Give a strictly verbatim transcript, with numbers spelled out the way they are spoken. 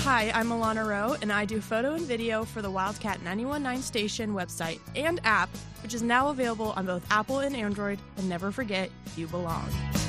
Hi, I'm Alana Rowe, and I do photo and video for the Wildcat ninety-one point nine station website and app, which is now available on both Apple and Android. And never forget, you belong.